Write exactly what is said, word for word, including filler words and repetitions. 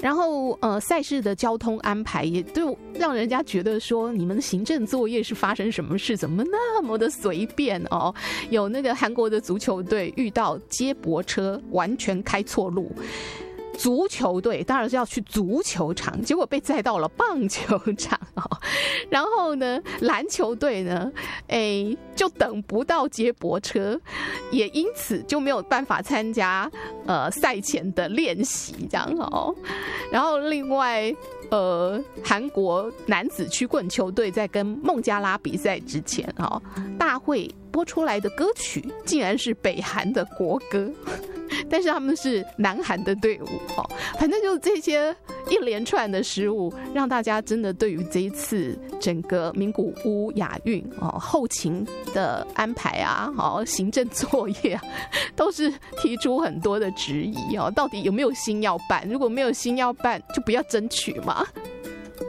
然后呃，赛事的交通安排也都让人家觉得说，你们的行政作业是发生什么事，怎么那么的随便哦？有那个韩国的足球队遇到接驳车完全开错路。足球队当然是要去足球场，结果被载到了棒球场哦。然后呢，篮球队呢，哎，就等不到接驳车，也因此就没有办法参加呃赛前的练习，这样哦。然后另外，呃，韩国男子曲棍球队在跟孟加拉比赛之前哦，大会播出来的歌曲竟然是北韩的国歌。但是他们是南韩的队伍哦，反正就是这些一连串的失误，让大家真的对于这一次整个名古屋亚运哦后勤的安排啊，哦行政作业啊，都是提出很多的质疑哦，到底有没有心要办？如果没有心要办，就不要争取嘛。